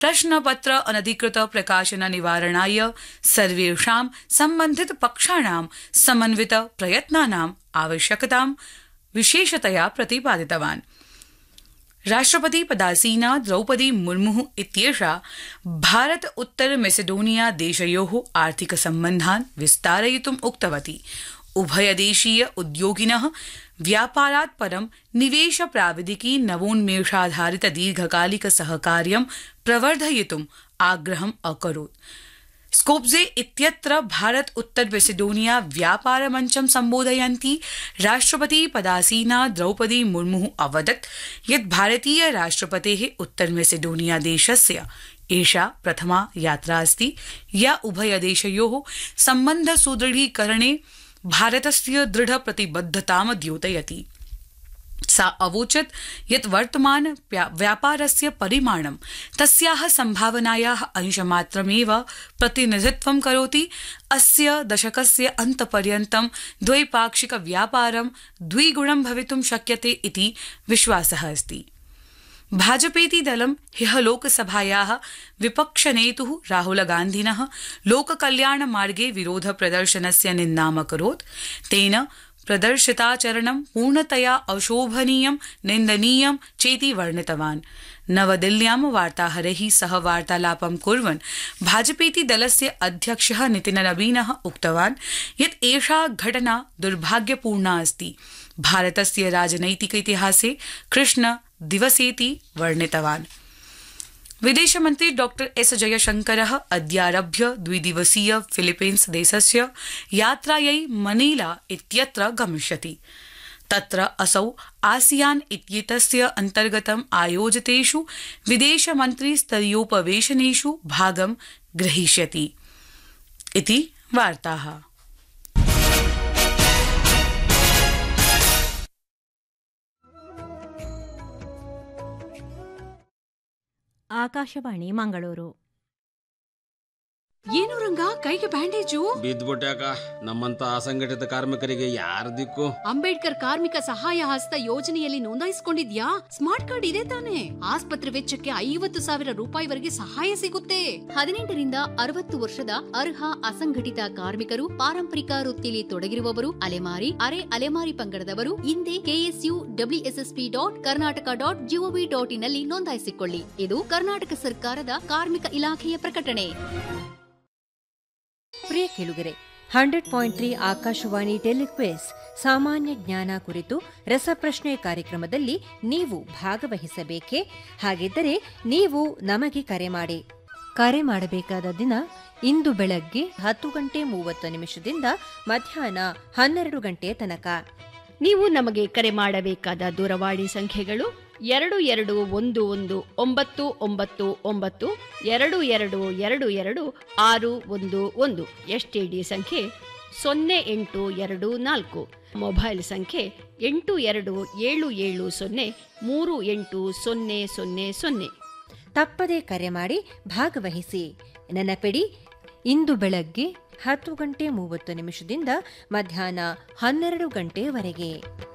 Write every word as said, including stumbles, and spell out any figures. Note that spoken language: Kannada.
प्रश्नपत्र अनधिकृत प्रकाशन निवारणाय सर्वेषां संबंधित पक्षाणां समन्वित प्रयत्नानाम् आवश्यकतां विशेषतया प्रतिपादितवान्। राष्ट्रपति पदासीना द्रौपदी मुर्मु इत्येषा भारत उत्तर मेसेडोनिया देशयोः आर्थिक सम्बन्धान् विस्तारयितुम् उक्तवती। उभयदेशीय उद्योगिनः व्यापारात् परं निवेश प्राविधिकी नवोन्मेषाधारित दीर्घकालिक सहकार्यं प्रवर्धयितुम् आग्रहम् अकरोत्। स्कोप्जे इत्यत्र भारत उत्तर मेसेडोनिया व्यापार मञ्चं सम्बोधयन्ती राष्ट्रपति पदासीना द्रौपदी मुर्मु अवदत् यत् भारतीय राष्ट्रपतेः उत्तर मेसेडोनिया देशस्य एषा प्रथमा यात्रा अस्ति या उभयदेशयोः सम्बन्ध सुदृढीकरणे भारतस्य दृढ प्रतिबद्धतां द्योतयति। सा अवोचत् यत् वर्तमान व्यापारस्य परिमाणं तस्याः सम्भावनायाः अंशमात्रमेव प्रतिनिधित्वं करोति। अस्य दशकस्य अन्तपर्यन्तं द्वैपाक्षिक व्यापारं द्विगुणं भवितुं शक्यते इति विश्वासः अस्ति। भाजपेति दलं ह्यः लोकसभायाः विपक्षनेतुः राहुलगान्धिनः लोककल्याणमार्गे विरोध प्रदर्शनस्य निन्दामकरोत्। तेन प्रदर्शिताचरणं पूर्णतया अशोभनीयं निन्दनीयं चेति वर्णितवान्। नवदिल्ल्यां वार्ताहरैः सह वार्तालापं कुर्वन् भाजपेति दलस्य अध्यक्षः नितिननवीनः उक्तवान् यत् एषा घटना दुर्भाग्यपूर्णा अस्ति। भारतस्य राजनैतिक इतिहासे कृष्ण दिवसेति वर्णितवान्। विदेशमन्त्री डॉक्टर एस जयशंकरः अद्यारभ्य द्विदिवसीय फिलीपीन्स देशस्य यात्रायै मनीला इत्यत्र गमिष्यति। तत्र असौ आसियान इत्येतस्य अन्तर्गतम् आयोजितेषु विदेशमन्त्रिस्तरीयोपवेशनेषु भागं ग्रहीष्यति इति वार्ताः। ಆಕಾಶವಾಣಿ ಮಂಗಳೂರು. ಏನು ರಂಗ ಕೈಗೆ ಬ್ಯಾಂಡೇಜು ಬಿದ್ದ್ಬಿಟ್ಯಾಕ. ನಮ್ಮಂತ ಅಸಂಘಟಿತ ಕಾರ್ಮಿಕರಿಗೆ ಯಾರ ದಿಕ್ಕು? ಅಂಬೇಡ್ಕರ್ ಕಾರ್ಮಿಕ ಸಹಾಯ ಹಸ್ತ ಯೋಜನೆಯಲ್ಲಿ ನೋಂದಾಯಿಸಿಕೊಂಡಿದ್ಯಾ? ಸ್ಮಾರ್ಟ್ ಕಾರ್ಡ್ ಇದೆ ತಾನೆ? ಆಸ್ಪತ್ರೆ ವೆಚ್ಚಕ್ಕೆ ಐವತ್ತು ಸಾವಿರ ರೂಪಾಯಿವರೆಗೆ ಸಹಾಯ ಸಿಗುತ್ತೆ. ಹದಿನೆಂಟರಿಂದ ಅರವತ್ತು ವರ್ಷದ ಅರ್ಹ ಅಸಂಘಟಿತ ಕಾರ್ಮಿಕರು, ಪಾರಂಪರಿಕ ವೃತ್ತಿಯಲ್ಲಿ ತೊಡಗಿರುವವರು, ಅಲೆಮಾರಿ ಅರೆ ಅಲೆಮಾರಿ ಪಂಗಡದವರು ಹಿಂದೆ KSU WSSP dot Karnataka dot gov dot in ನಲ್ಲಿ ನೋಂದಾಯಿಸಿಕೊಳ್ಳಿ. ಇದು ಕರ್ನಾಟಕ ಸರ್ಕಾರದ ಕಾರ್ಮಿಕ ಇಲಾಖೆಯ ಪ್ರಕಟಣೆ. ಪ್ರಿಯ ಕೇಳುಗರೆ, ಹಂಡ್ರೆಡ್ ಪಾಯಿಂಟ್ ತ್ರೀ ಆಕಾಶವಾಣಿ ಟೆಲಿಕ್ವೇಸ್ ಸಾಮಾನ್ಯ ಜ್ಞಾನ ಕುರಿತು ರಸಪ್ರಶ್ನೆ ಕಾರ್ಯಕ್ರಮದಲ್ಲಿ ನೀವು ಭಾಗವಹಿಸಬೇಕೇ? ಹಾಗಿದ್ದರೆ ನೀವು ನಮಗೆ ಕರೆ ಮಾಡಿ. ಕರೆ ಮಾಡಬೇಕಾದ ದಿನ ಇಂದು ಬೆಳಗ್ಗೆ ಹತ್ತು ಗಂಟೆ ಮೂವತ್ತು ನಿಮಿಷದಿಂದ ಮಧ್ಯಾಹ್ನ ಹನ್ನೆರಡು ಗಂಟೆಯ ತನಕ. ನೀವು ನಮಗೆ ಕರೆ ಮಾಡಬೇಕಾದ ದೂರವಾಣಿ ಸಂಖ್ಯೆಗಳು ಎರಡು ಎರಡು ಒಂದು ಒಂದು ಒಂಬತ್ತು ಒಂಬತ್ತು ಒಂಬತ್ತು ಎರಡು ಎರಡು ಎರಡು ಎರಡು ಆರು ಒಂದು ಒಂದು. ಎಸ್ಟಿಡಿ ಸಂಖ್ಯೆ ಸೊನ್ನೆ ಎಂಟು ಎರಡು ನಾಲ್ಕು. ಮೊಬೈಲ್ ಸಂಖ್ಯೆ ಎಂಟು ಎರಡು ಏಳು ಏಳು ಸೊನ್ನೆ ಮೂರು ಎಂಟು ಸೊನ್ನೆ ಸೊನ್ನೆ ಸೊನ್ನೆ. ತಪ್ಪದೇ ಕರೆ ಮಾಡಿ ಭಾಗವಹಿಸಿ. ನೆನಪಿಡಿ, ಇಂದು ಬೆಳಗ್ಗೆ ಹತ್ತು ಗಂಟೆ ಮೂವತ್ತು ನಿಮಿಷದಿಂದ ಮಧ್ಯಾಹ್ನ ಹನ್ನೆರಡು ಗಂಟೆಯವರೆಗೆ.